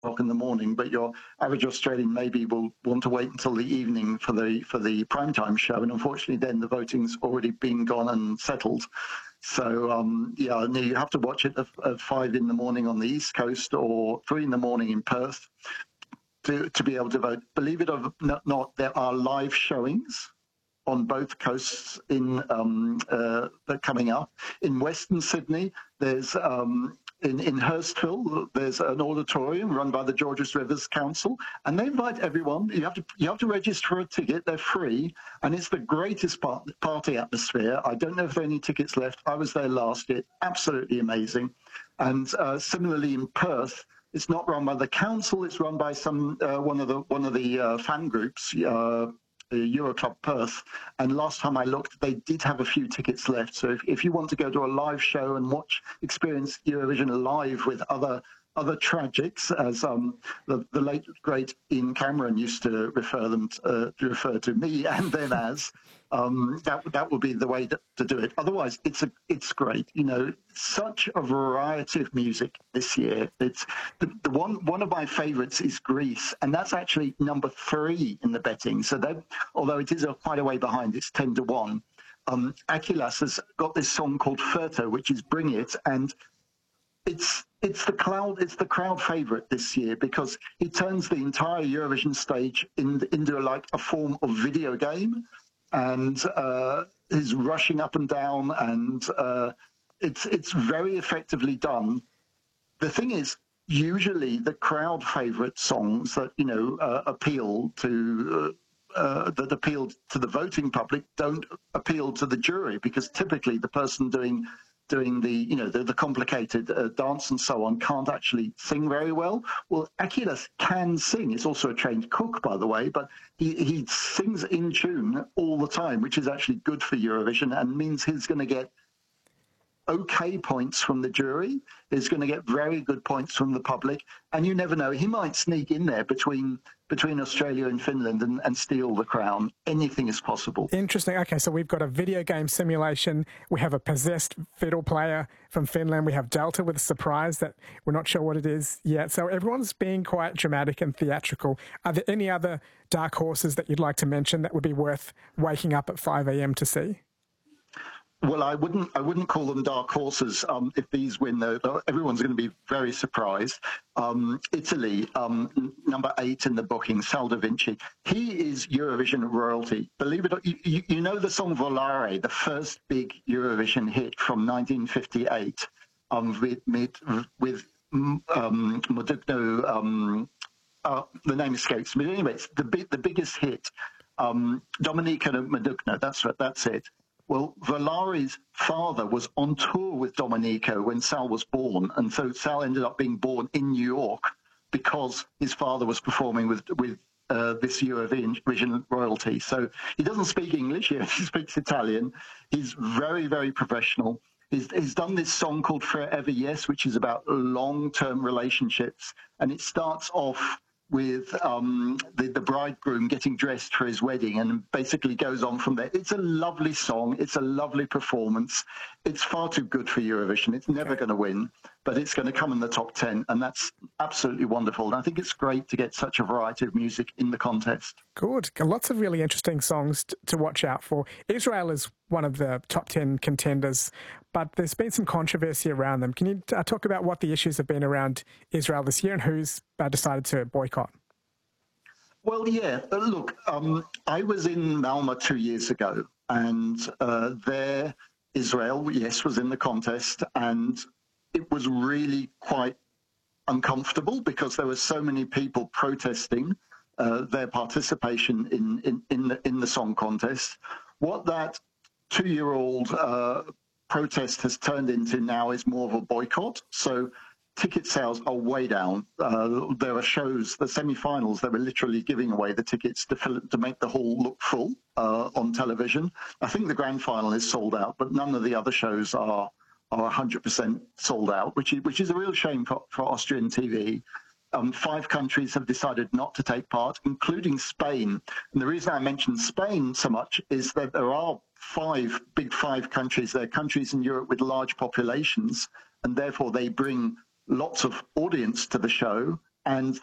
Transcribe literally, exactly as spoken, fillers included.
o'clock in the morning, but your average Australian maybe will want to wait until the evening for the for the primetime show, and unfortunately then the voting's already been gone and settled. So um, yeah, you have to watch it at, at five in the morning on the East Coast or three in the morning in Perth to, to be able to vote. Believe it or not, there are live showings on both coasts in um, uh, coming up. In Western Sydney, there's um, in, in Hurstville, there's an auditorium run by the Georges Rivers Council, and they invite everyone. You have to you have to register for a ticket. They're free, and it's the greatest part, party atmosphere. I don't know if there are any tickets left. I was there last year. Absolutely amazing. And uh, similarly in Perth, it's not run by the council. It's run by some uh, one of the one of the uh, fan groups. Uh, Euroclub Perth, and last time I looked, they did have a few tickets left. So if, if you want to go to a live show and watch, experience Eurovision live with other other tragics, as um, the, the late great Ian Cameron used to refer them to, uh, to refer to me and them as, um, that that would be the way to, to do it. Otherwise, it's a it's great. You know, such a variety of music this year. It's the, the one one of my favourites is Greece, and that's actually number three in the betting. So that, although it is a, quite a way behind, it's ten to one. Um, Akilas has got this song called Ferto, which is Bring It, and it's it's the cloud it's the crowd favorite this year because he turns the entire Eurovision stage in, into like a form of video game, and uh, is rushing up and down, and uh, it's it's very effectively done. The thing is, usually the crowd favorite songs that you know uh, appeal to. Uh, uh, that appeal to the voting public don't appeal to the jury because typically the person doing doing the, you know, the, the complicated uh, dance and so on can't actually sing very well. Well, Akilas can sing. He's also a trained cook, by the way, but he, he sings in tune all the time, which is actually good for Eurovision and means he's going to get okay points from the jury. He's going to get very good points from the public. And you never know, he might sneak in there between between Australia and Finland and, and steal the crown. Anything is possible. Interesting. Okay, so we've got a video game simulation. We have a possessed fiddle player from Finland. We have Delta with a surprise that we're not sure what it is yet. So everyone's being quite dramatic and theatrical. Are there any other dark horses that you'd like to mention that would be worth waking up at five a m to see? Well, I wouldn't. I wouldn't call them dark horses. Um, if these win, though, everyone's going to be very surprised. Um, Italy, um, number eight in the booking, Sal Da Vinci. He is Eurovision royalty. Believe it or not, you, you know the song Volare, the first big Eurovision hit from nineteen fifty-eight, um, with with, with um, Modugno. Um, uh, the name escapes me. Anyway, it's the big, the biggest hit. Um, Domenica Modugno. That's that's it. Well, Volare's father was on tour with Domenico when Sal was born, and so Sal ended up being born in New York because his father was performing with with uh, this Eurovision royalty. So he doesn't speak English, he speaks Italian. He's very, very professional. He's, he's done this song called Forever Yes, which is about long-term relationships, and it starts off with um, the, the bridegroom getting dressed for his wedding and basically goes on from there. It's a lovely song. It's a lovely performance. It's far too good for Eurovision. It's never going to win, but it's going to come in the top ten, and that's absolutely wonderful. And I think it's great to get such a variety of music in the contest. Good. Lots of really interesting songs t- to watch out for. Israel is one of the top ten contenders, but there's been some controversy around them. Can you uh, talk about what the issues have been around Israel this year and who's uh, decided to boycott? Well, yeah, look, um, I was in Malmö two years ago, and uh, there Israel, yes, was in the contest, and it was really quite uncomfortable because there were so many people protesting uh, their participation in, in, in, the, in the song contest. What that two-year-old uh, protest has turned into now is more of a boycott. So ticket sales are way down. Uh, there are shows, the semi-finals, they were literally giving away the tickets to fill, to make the hall look full uh, on television. I think the grand final is sold out, but none of the other shows are are one hundred percent sold out, which is, which is a real shame for, for Austrian T V. Um, five countries have decided not to take part, including Spain. And the reason I mention Spain so much is that there are five, big five countries. They're countries in Europe with large populations, and therefore they bring lots of audience to the show, and